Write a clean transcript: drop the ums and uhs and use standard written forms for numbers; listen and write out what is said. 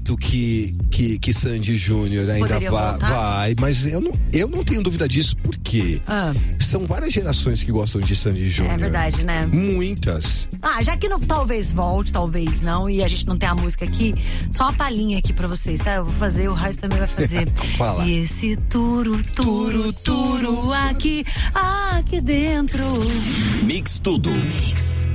acredito que Sandy Júnior ainda vai, mas eu não tenho dúvida disso, porque são várias gerações que gostam de Sandy Júnior. É verdade, né? Muitas. Já que talvez volte, talvez não, e a gente não tem a música aqui, só uma palhinha aqui pra vocês, tá? Eu vou fazer, o Raiz também vai fazer. Fala. E esse turu aqui dentro. Mix Tudo.